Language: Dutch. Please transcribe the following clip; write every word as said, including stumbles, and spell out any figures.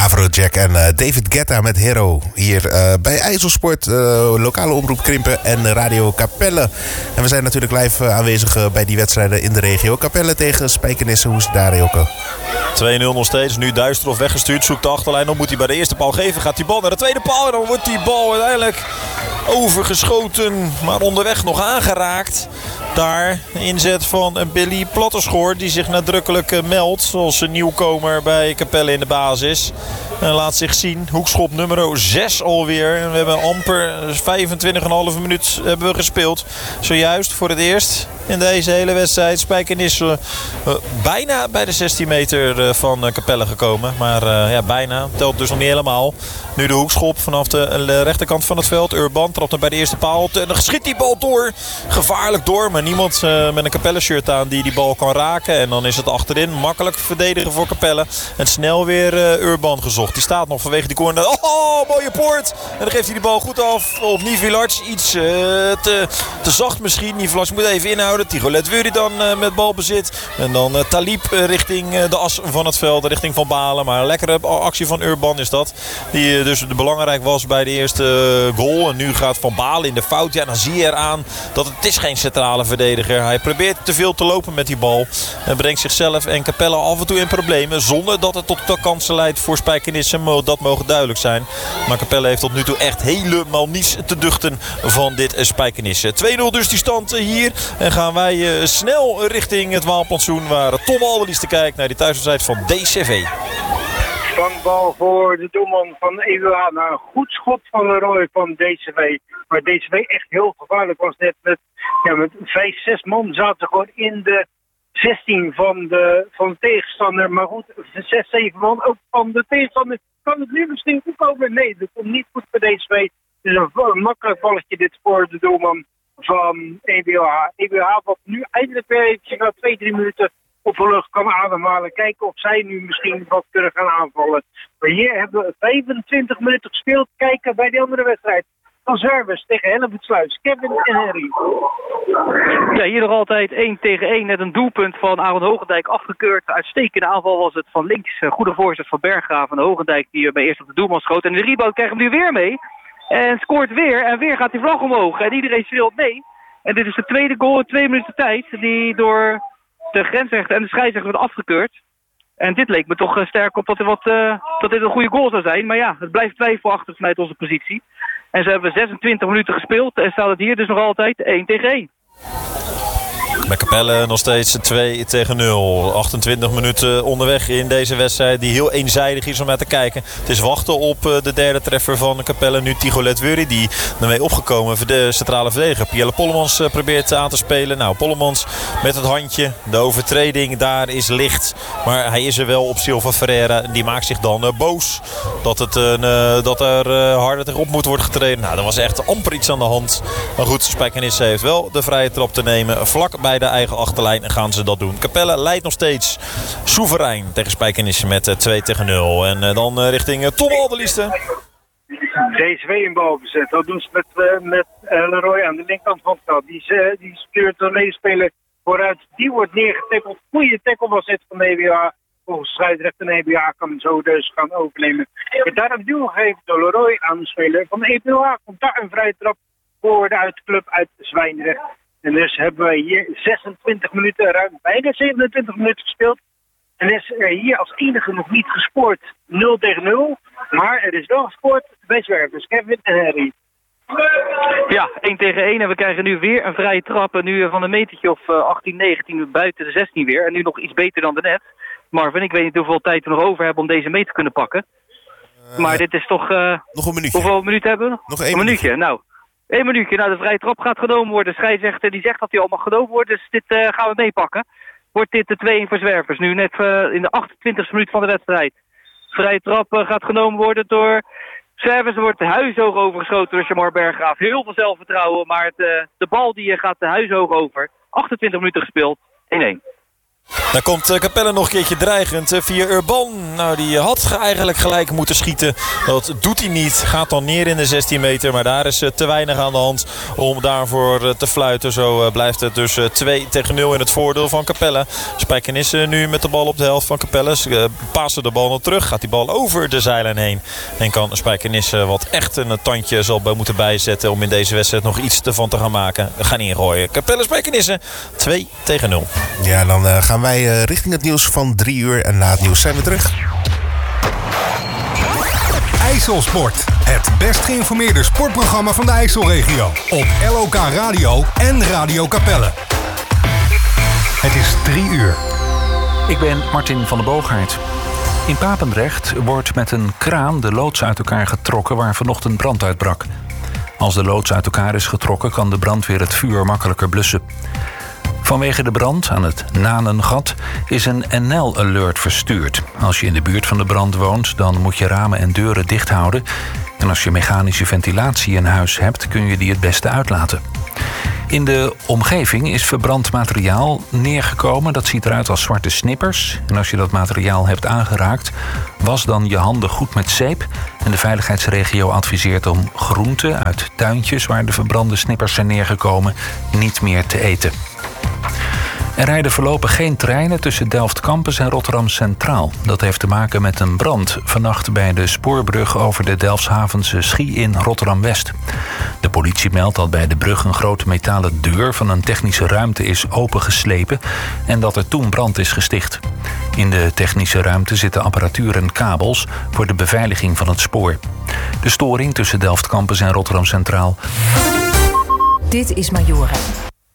Afrojack en uh, David Guetta met Hero. Hier uh, bij IJsselsport, uh, lokale omroep Krimpen en Radio Capelle. En we zijn natuurlijk live uh, aanwezig uh, bij die wedstrijden in de regio. Capelle tegen Spijkenisse, hoe is het daar, Joke? twee nul nog steeds. Nu Duisterhof weggestuurd. Zoekt de achterlijn op. Moet hij bij de eerste paal geven. Gaat die bal naar de tweede paal. En dan wordt die bal uiteindelijk overgeschoten. Maar onderweg nog aangeraakt. Daar inzet van Billy Platterschoor. Die zich nadrukkelijk meldt. Zoals een nieuwkomer bij Capelle in de basis. En laat zich zien. Hoekschop nummer zes alweer. En we hebben amper vijfentwintig komma vijf minuut hebben we gespeeld. Zojuist voor het eerst in deze hele wedstrijd. Spijkenisse uh, bijna bij de zestien meter uh, van uh, Capelle gekomen. Maar uh, ja, bijna. Telt dus nog niet helemaal. Nu de hoekschop vanaf de, de rechterkant van het veld. Urban trapt hem bij de eerste paal. En dan schiet die bal door. Gevaarlijk door. Maar niemand uh, met een Capelle shirt aan die die bal kan raken. En dan is het achterin makkelijk verdedigen voor Capelle. En snel weer uh, Urban gezocht. Die staat nog vanwege die corner. Oh, mooie poort. En dan geeft hij die bal goed af op Nivilac. Iets uh, te, te zacht misschien. Nivilac moet even inhouden. Tigolet Wuri dan uh, met balbezit. En dan uh, Talib uh, richting uh, de as van het veld. Richting Van Balen. Maar een lekkere actie van Urban is dat. Die uh, dus belangrijk was bij de eerste uh, goal. En nu gaat Van Balen in de fout. Ja, dan zie je eraan dat het is geen centrale verdediger. Hij probeert te veel te lopen met die bal. En brengt zichzelf en Capelle af en toe in problemen. Zonder dat het tot kansen leidt voor Spijkenisse. Dat mogen duidelijk zijn. Maar Capelle heeft tot nu toe echt helemaal niets te duchten van dit Spijkenisse. twee nul dus die stand hier. En gaan wij uh, snel richting het Waalplantsoen. Waar Tom Alderlies te kijkt naar die thuiswedstrijd van D C V. Vangbal voor de doelman van E W H. Nou, een goed schot van Leroy van D C V. Maar D C V echt heel gevaarlijk was net. Met, ja, met vijf, zes man zaten gewoon in de zestien van de, van de tegenstander. Maar goed, zes, zeven man ook van de tegenstander. Kan het nu misschien goed komen? Nee, dat komt niet goed voor D C V. Het is een, een makkelijk balletje dit voor de doelman van E W H. E W H wat nu eindelijk weer eventjes na twee, drie minuten op de lucht kan ademhalen. Kijken of zij nu misschien wat kunnen gaan aanvallen. Maar hier hebben we vijfentwintig minuten gespeeld. Kijken bij de andere wedstrijd. Van Zerwes tegen Hellevoetsluis. Kevin en Henry. Ja, hier nog altijd één tegen één. Net een doelpunt van Aaron Hogendijk afgekeurd. Uitstekende aanval was het van links. Goede voorzet van Berggraaf en Hogendijk die bij eerst op de doelman schoot. En de rebound krijgt hem nu weer mee. En scoort weer. En weer gaat die vlag omhoog. En iedereen schreeuwt nee. En dit is de tweede goal in twee minuten tijd. Die door de grensrechter en de scheidsrechter wordt afgekeurd. En dit leek me toch uh, sterk op dat, er wat, uh, dat dit een goede goal zou zijn. Maar ja, het blijft twijfelachtig vanuit onze positie. En ze hebben zesentwintig minuten gespeeld. En staat het hier dus nog altijd één tegen één. Bij Capelle nog steeds twee tegen nul. achtentwintig minuten onderweg in deze wedstrijd die heel eenzijdig is om naar te kijken. Het is wachten op de derde treffer van Capelle. Nu Tigolet Wuri die ermee opgekomen voor de centrale verdediger. Pielle Pollemans probeert aan te spelen. Nou, Pollemans met het handje. De overtreding daar is licht. Maar hij is er wel op Silva Ferreira. Die maakt zich dan uh, boos. Dat, het, uh, dat er uh, harder tegenop moet worden getreden. Nou, er was echt amper iets aan de hand. Maar goed, Spijkenisse heeft wel de vrije trap te nemen. Vlak bij de eigen achterlijn en gaan ze dat doen. Capelle leidt nog steeds soeverein tegen Spijkenisse met uh, twee tegen nul. En uh, dan uh, richting uh, Tom Alderlieste. D C V in balbezet. Dat doen ze met, uh, met uh, Leroy aan de linkerkant van het veld. Die, uh, die stuurt de medespeler vooruit. Die wordt neergetackeld. Goeie tackle was het van de E W H. Volgens scheidsrechter de E W H kan hem zo dus gaan overnemen. En daar een duel gegeven door Leroy aan de speler van de E W H. Komt daar een vrije trap voor de uitclub uit Zwijndrecht. En dus hebben we hier zesentwintig minuten, ruim bijna zevenentwintig minuten gespeeld. En is er hier als enige nog niet gescoord nul tegen nul. Maar er is wel gescoord bij Zwervers, Kevin en Harry. Ja, één tegen één. En we krijgen nu weer een vrije trap. En nu van een metertje of achttien, negentien buiten de zestien weer. En nu nog iets beter dan de net. Marvin, ik weet niet hoeveel tijd we nog over hebben om deze mee te kunnen pakken. Uh, maar dit is toch... Uh, nog een minuutje. Hoeveel minuten hebben we? Nog één een minuutje. minuutje. Nou, één minuutje. Nou, de vrije trap gaat genomen worden. De scheidsrechter die zegt dat hij al mag genomen worden. Dus dit uh, gaan we meepakken. Wordt dit de twee-een voor Zwervers. Nu net uh, in de achtentwintigste minuut van de wedstrijd. Vrije trap uh, gaat genomen worden door Zwervers. Er wordt huishoog overgeschoten door Jamar Berggraaf. Heel veel zelfvertrouwen. Maar het, uh, de bal die uh, gaat de huishoog over. achtentwintig minuten gespeeld. één-één. Dan komt Capelle nog een keertje dreigend via Urban. Nou, die had eigenlijk gelijk moeten schieten. Dat doet hij niet. Gaat dan neer in de zestien meter. Maar daar is te weinig aan de hand om daarvoor te fluiten. Zo blijft het dus twee tegen nul in het voordeel van Capelle. Spijkenisse nu met de bal op de helft van Capelle. Ze passen de bal nog terug. Gaat die bal over de zijlijn heen. En kan Spijkenisse wat echt een tandje zal moeten bijzetten om in deze wedstrijd nog iets ervan te gaan maken. We gaan ingooien. Capelle Spijkenisse twee tegen nul. Ja, dan uh, gaan wij uh, richting het nieuws van drie uur. En na het nieuws zijn we terug. IJsselsport. Het best geïnformeerde sportprogramma van de IJsselregio. Op L O K Radio en Radio Capelle. Het is drie uur. Ik ben Martin van der Boogaard. In Papendrecht wordt met een kraan de loods uit elkaar getrokken waar vanochtend brand uitbrak. Als de loods uit elkaar is getrokken kan de brandweer het vuur makkelijker blussen. Vanwege de brand aan het Nanengat is een N L-alert verstuurd. Als je in de buurt van de brand woont, dan moet je ramen en deuren dicht houden. En als je mechanische ventilatie in huis hebt, kun je die het beste uitlaten. In de omgeving is verbrand materiaal neergekomen. Dat ziet eruit als zwarte snippers. En als je dat materiaal hebt aangeraakt, was dan je handen goed met zeep. En de veiligheidsregio adviseert om groenten uit tuintjes waar de verbrande snippers zijn neergekomen niet meer te eten. Er rijden voorlopig geen treinen tussen Delft Campus en Rotterdam Centraal. Dat heeft te maken met een brand vannacht bij de spoorbrug over de Delfshavense Schie in Rotterdam-West. De politie meldt dat bij de brug een grote metalen deur van een technische ruimte is opengeslepen en dat er toen brand is gesticht. In de technische ruimte zitten apparatuur en kabels voor de beveiliging van het spoor. De storing tussen Delft Campus en Rotterdam Centraal. Dit is Majora,